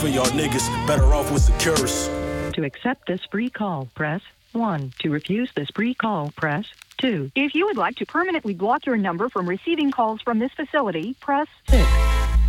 For y'all niggas, better off with Securus. To accept this free call, press 1. To refuse this free call, press 2. If you would like to permanently block your number from receiving calls from this facility, press 6.